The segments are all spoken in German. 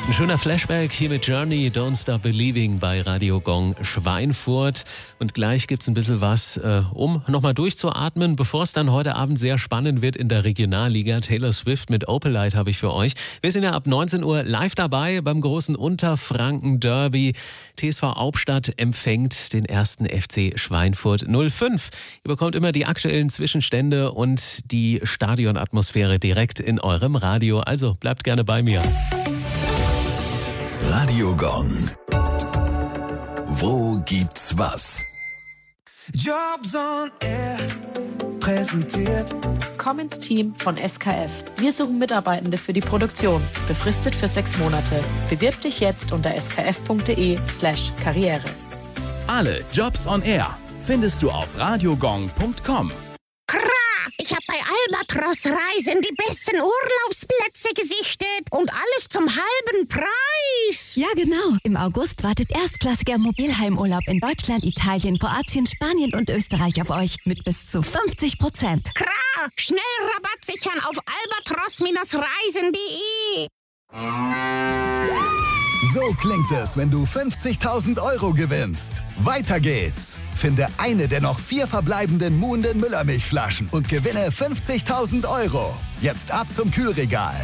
Ein schöner Flashback hier mit Journey, Don't Stop Believing bei Radio Gong Schweinfurt. Und gleich gibt's ein bisschen was, um nochmal durchzuatmen, bevor es dann heute Abend sehr spannend wird in der Regionalliga. Taylor Swift mit Opalite habe ich für euch. Wir sind ja ab 19 Uhr live dabei beim großen Unterfranken-Derby. TSV Hauptstadt empfängt den ersten FC Schweinfurt 05. Ihr bekommt immer die aktuellen Zwischenstände und die Stadionatmosphäre direkt in eurem Radio. Also bleibt gerne bei mir. Radio Gong. Wo gibt's was? Jobs on Air präsentiert. Komm ins Team von SKF. Wir suchen Mitarbeitende für die Produktion. Befristet für 6 Monate. Bewirb dich jetzt unter skf.de/karriere. Alle Jobs on Air findest du auf radiogong.com. Ich habe bei Albatros Reisen die besten Urlaubsplätze gesichtet und alles zum halben Preis. Ja, genau. Im August wartet erstklassiger Mobilheimurlaub in Deutschland, Italien, Kroatien, Spanien und Österreich auf euch mit bis zu 50%. Schnell Rabatt sichern auf albatros-reisen.de. So klingt es, wenn du 50.000 Euro gewinnst. Weiter geht's. Finde eine der noch 4 verbleibenden Muhnden Müllermilchflaschen und gewinne 50.000 Euro. Jetzt ab zum Kühlregal.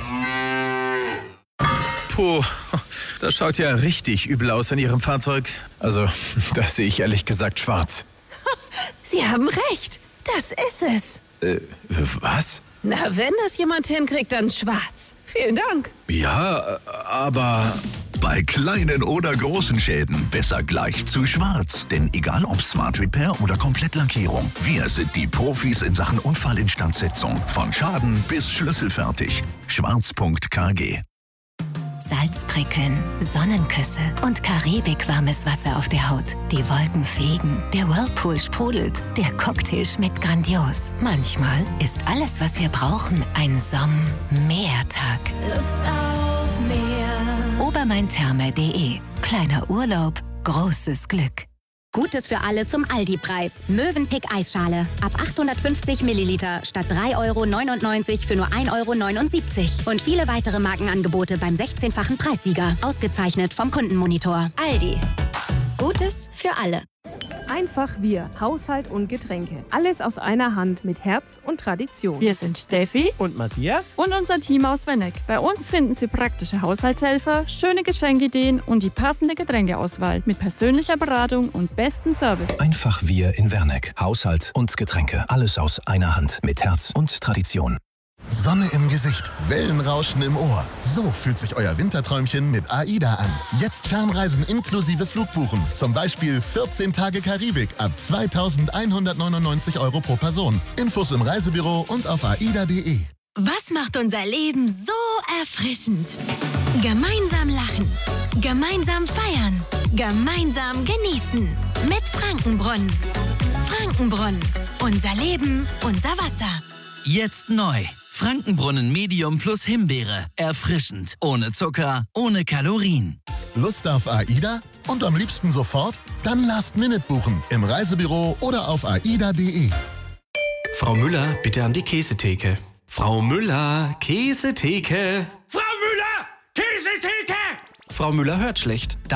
Puh, das schaut ja richtig übel aus in Ihrem Fahrzeug. Also, das sehe ich ehrlich gesagt schwarz. Sie haben recht. Das ist es. Was? Na, wenn das jemand hinkriegt, dann schwarz. Vielen Dank. Ja, aber... Bei kleinen oder großen Schäden besser gleich zu schwarz. Denn egal ob Smart Repair oder Komplettlackierung, wir sind die Profis in Sachen Unfallinstandsetzung. Von Schaden bis schlüsselfertig. Schwarz.kg. Salzprickeln, Sonnenküsse und karibikwarmes Wasser auf der Haut. Die Wolken fliegen, der Whirlpool sprudelt, der Cocktail schmeckt grandios. Manchmal ist alles, was wir brauchen, ein Sommertag. Lust auf mehr. Obermaintherme.de. Kleiner Urlaub, großes Glück. Gutes für alle zum Aldi-Preis. Mövenpick Eisschale. Ab 850 Milliliter statt 3,99 € für nur 1,79 €. Und viele weitere Markenangebote beim 16-fachen Preissieger. Ausgezeichnet vom Kundenmonitor. Aldi. Gutes für alle. Einfach wir, Haushalt und Getränke. Alles aus einer Hand mit Herz und Tradition. Wir sind Steffi und Matthias und unser Team aus Wenneck. Bei uns finden Sie praktische Haushaltshelfer, schöne Geschenkideen und die passende Getränkeauswahl mit persönlicher Beratung und bestem Service. Einfach wir in Werneck. Haushalt und Getränke. Alles aus einer Hand mit Herz und Tradition. Sonne im Gesicht, Wellenrauschen im Ohr. So fühlt sich euer Winterträumchen mit AIDA an. Jetzt Fernreisen inklusive Flugbuchen. Zum Beispiel 14 Tage Karibik ab 2.199 € pro Person. Infos im Reisebüro und auf aida.de. Was macht unser Leben so erfrischend? Gemeinsam lachen, gemeinsam feiern, gemeinsam genießen. Mit Frankenbrunnen. Frankenbrunnen. Unser Leben, unser Wasser. Jetzt neu. Frankenbrunnen Medium plus Himbeere. Erfrischend. Ohne Zucker, ohne Kalorien. Lust auf AIDA? Und am liebsten sofort? Dann Last-Minute buchen. Im Reisebüro oder auf aida.de. Frau Müller, bitte an die Käsetheke. Frau Müller, Käsetheke. Frau Müller, Käsetheke! Frau Müller hört schlecht.